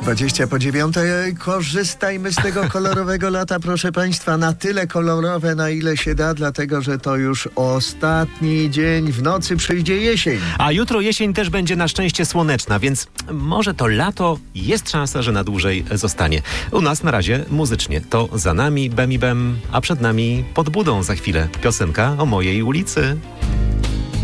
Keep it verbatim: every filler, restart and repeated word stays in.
dwadzieścia po dziewiątej. Korzystajmy z tego kolorowego lata, proszę Państwa, na tyle kolorowe, na ile się da, dlatego że to już ostatni dzień, w nocy przyjdzie jesień. A jutro jesień też będzie na szczęście słoneczna, więc może to lato jest szansa, że na dłużej zostanie. U nas na razie muzycznie. To za nami Bem i Bem, a przed nami pod budą za chwilę piosenka o mojej ulicy.